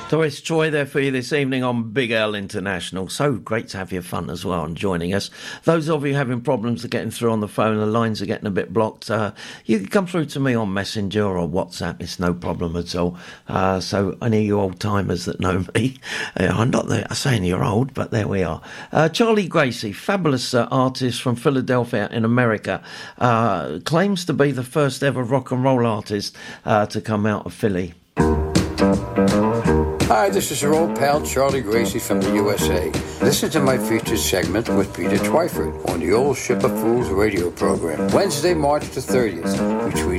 Doris Troy there for you this evening on Big L International. So great to have your fun as well and joining us. Those of you having problems with getting through on the phone, the lines are getting a bit blocked, you can come through to me on Messenger or WhatsApp. It's no problem at all. So any of you old timers that know me, I'm not saying you're old, but there we are. Charlie Gracie, fabulous artist from Philadelphia in America, claims to be the first ever rock and roll artist to come out of Philly. Hi, this is your old pal Charlie Gracie from the USA. Listen to my featured segment with Peter Twyford on the Old Ship of Fools radio program, Wednesday, March the 30th, between